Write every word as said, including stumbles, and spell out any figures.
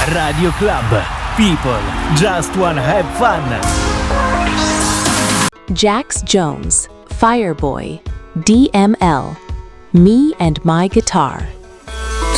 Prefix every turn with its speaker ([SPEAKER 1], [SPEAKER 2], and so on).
[SPEAKER 1] Radio Club. People just wanna have fun.
[SPEAKER 2] Jax Jones, Fireboy, D M L, Me and My Guitar.